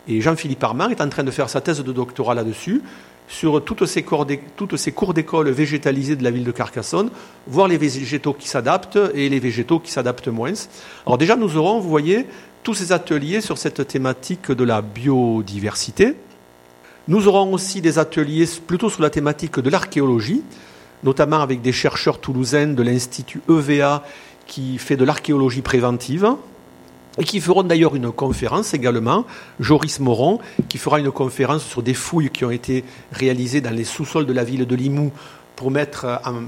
Et Jean-Philippe Armand est en train de faire sa thèse de doctorat là-dessus, sur toutes ces cours d'école végétalisés de la ville de Carcassonne, voir les végétaux qui s'adaptent et les végétaux qui s'adaptent moins. Alors déjà, nous aurons, vous voyez, tous ces ateliers sur cette thématique de la biodiversité. Nous aurons aussi des ateliers plutôt sur la thématique de l'archéologie, notamment avec des chercheurs toulousains de l'Institut EVA qui fait de l'archéologie préventive, et qui feront d'ailleurs une conférence également, Joris Moron, qui fera une conférence sur des fouilles qui ont été réalisées dans les sous-sols de la ville de Limoux pour mettre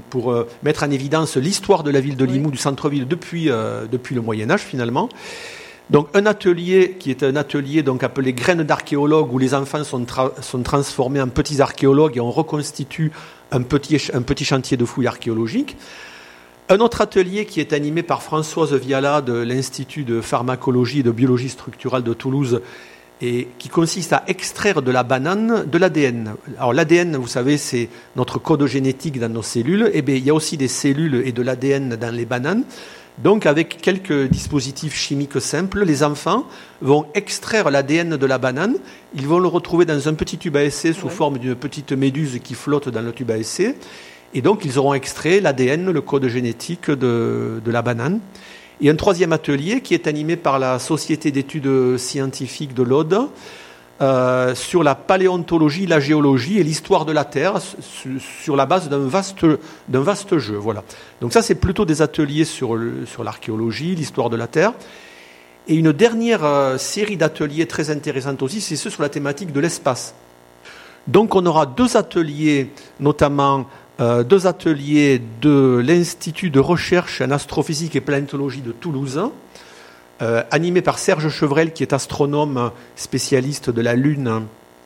en évidence l'histoire de la ville de Limoux, du centre-ville, depuis le Moyen-Âge finalement. Donc un atelier qui est un atelier donc appelé Graines d'archéologues, où les enfants sont transformés en petits archéologues et on reconstitue un petit chantier de fouilles archéologiques. Un autre atelier qui est animé par Françoise Viala de l'Institut de pharmacologie et de biologie structurale de Toulouse et qui consiste à extraire de la banane de l'ADN. Alors l'ADN, vous savez, c'est notre code génétique dans nos cellules. Eh bien, il y a aussi des cellules et de l'ADN dans les bananes. Donc avec quelques dispositifs chimiques simples, les enfants vont extraire l'ADN de la banane. Ils vont le retrouver dans un petit tube à essai sous forme d'une petite méduse qui flotte dans le tube à essai. Et donc, ils auront extrait l'ADN, le code génétique de la banane. Et un troisième atelier qui est animé par la Société d'études scientifiques de l'Aude sur la paléontologie, la géologie et l'histoire de la Terre sur la base d'un vaste jeu. Voilà. Donc ça, c'est plutôt des ateliers sur l'archéologie, l'histoire de la Terre. Et une dernière série d'ateliers très intéressante aussi, c'est ceux sur la thématique de l'espace. Donc on aura deux ateliers, notamment deux ateliers de l'Institut de recherche en astrophysique et planétologie de Toulouse, animés par Serge Chevrel, qui est astronome spécialiste de la Lune,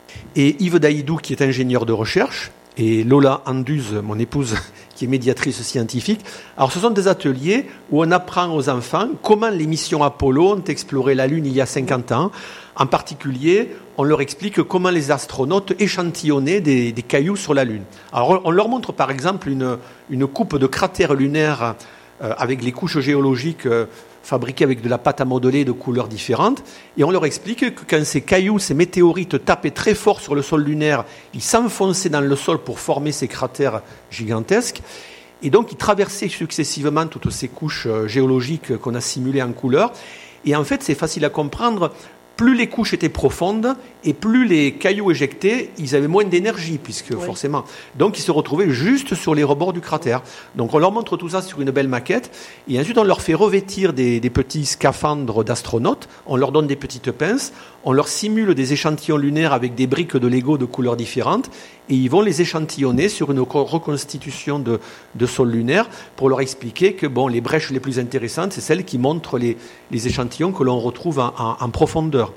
et Yves Daïdou, qui est ingénieur de recherche, et Lola Anduz, mon épouse, qui est médiatrice scientifique. Alors ce sont des ateliers où on apprend aux enfants comment les missions Apollo ont exploré la Lune il y a 50 ans. En particulier, on leur explique comment les astronautes échantillonnaient des cailloux sur la Lune. Alors on leur montre par exemple une coupe de cratères lunaires avec les couches géologiques fabriquées avec de la pâte à modeler de couleurs différentes. Et on leur explique que quand ces cailloux, ces météorites tapaient très fort sur le sol lunaire, ils s'enfonçaient dans le sol pour former ces cratères gigantesques. Et donc ils traversaient successivement toutes ces couches géologiques qu'on a simulées en couleurs. Et en fait, c'est facile à comprendre. Plus les couches étaient profondes et plus les cailloux éjectés, ils avaient moins d'énergie, puisque forcément. Donc ils se retrouvaient juste sur les rebords du cratère. Donc on leur montre tout ça sur une belle maquette et ensuite on leur fait revêtir des petits scaphandres d'astronautes, on leur donne des petites pinces, on leur simule des échantillons lunaires avec des briques de Lego de couleurs différentes et ils vont les échantillonner sur une reconstitution de sol lunaire pour leur expliquer que les brèches les plus intéressantes, c'est celles qui montrent les échantillons que l'on retrouve en profondeur.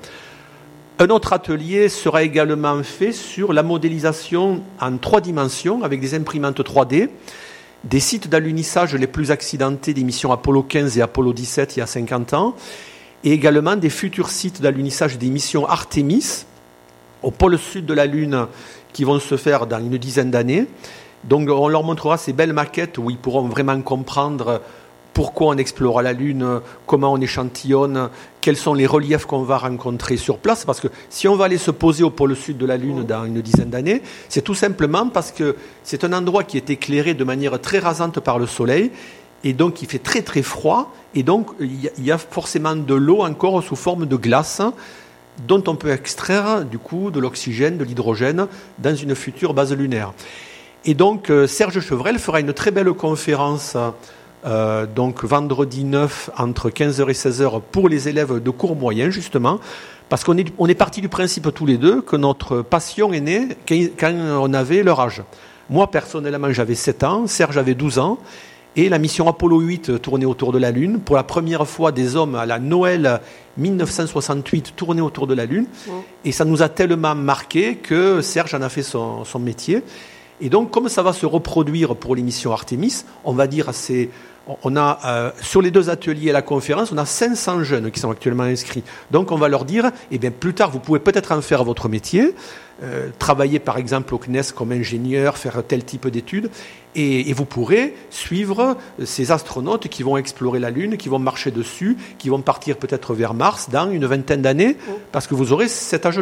Un autre atelier sera également fait sur la modélisation en 3 dimensions avec des imprimantes 3D des sites d'alunissage les plus accidentés des missions Apollo 15 et Apollo 17 il y a 50 ans et également des futurs sites d'alunissage des missions Artemis au pôle sud de la Lune qui vont se faire dans une dizaine d'années. Donc on leur montrera ces belles maquettes où ils pourront vraiment comprendre pourquoi on explore la Lune, comment on échantillonne, quels sont les reliefs qu'on va rencontrer sur place. Parce que si on va aller se poser au pôle sud de la Lune dans une dizaine d'années, c'est tout simplement parce que c'est un endroit qui est éclairé de manière très rasante par le soleil, et donc il fait très très froid, et donc il y a forcément de l'eau encore sous forme de glace, dont on peut extraire du coup de l'oxygène, de l'hydrogène dans une future base lunaire. Et donc Serge Chevrel fera une très belle conférence donc vendredi 9 entre 15h et 16h pour les élèves de cours moyens justement, parce qu'on est parti du principe tous les deux que notre passion est née quand on avait leur âge. Moi personnellement j'avais 7 ans, Serge avait 12 ans, et la mission Apollo 8 tournait autour de la Lune. Pour la première fois, des hommes à la Noël 1968 tournaient autour de la Lune. Et ça nous a tellement marqué que Serge en a fait son métier. Et donc, comme ça va se reproduire pour les missions Artemis, on va dire on a sur les 2 ateliers et la conférence, on a 500 jeunes qui sont actuellement inscrits. Donc on va leur dire, plus tard vous pouvez peut-être en faire votre métier, travailler par exemple au CNES comme ingénieur, faire tel type d'études, et vous pourrez suivre ces astronautes qui vont explorer la Lune, qui vont marcher dessus, qui vont partir peut-être vers Mars dans une vingtaine d'années, parce que vous aurez cet âge